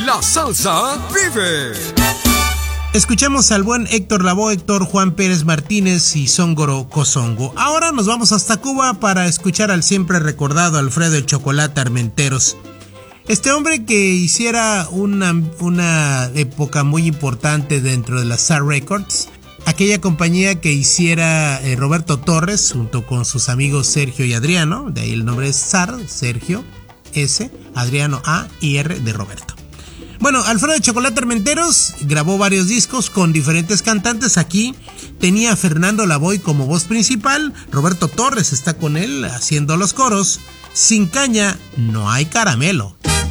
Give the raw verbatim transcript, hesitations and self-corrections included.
La salsa vive. Escuchemos al buen Héctor Lavoe, Héctor Juan Pérez Martínez y Zongoro Cozongo. Ahora nos vamos hasta Cuba para escuchar al siempre recordado Alfredo el Chocolate Armenteros. Este hombre que hiciera una, una época muy importante dentro de la S A R Records, aquella compañía que hiciera eh, Roberto Torres junto con sus amigos Sergio y Adriano, de ahí el nombre es S A R, Sergio, S, Adriano A y R de Roberto. Bueno, Alfredo el Chocolate Armenteros grabó varios discos con diferentes cantantes. Aquí tenía a Fernando Lavoe como voz principal, Roberto Torres está con él haciendo los coros. Sin caña no hay caramelo.